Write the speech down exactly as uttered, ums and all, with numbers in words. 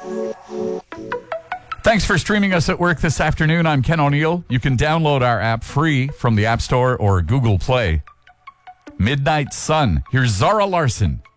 Thanks for streaming us at work this afternoon. I'm Ken O'Neill. You can download our app free from the App Store or Google Play. Midnight Sun. Here's Zara Larsson.